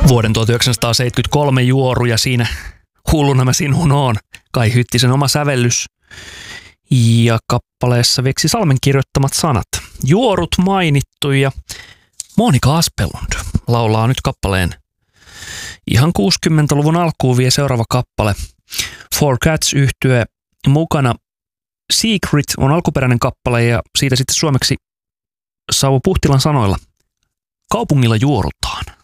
Vuoden 1973 juoru ja siinä Hulluna mä sinun oon. Kai Hyttisen oma sävellys ja kappaleessa Veksi Salmen kirjoittamat sanat. Juorut mainittu ja Monika Aspelund laulaa nyt kappaleen. Ihan 60-luvun alkuun vie seuraava kappale. Four Cats -yhtye mukana. Secret on alkuperäinen kappale ja siitä sitten suomeksi Sauvo Puhtilan sanoilla. Kaupungilla juorutaan.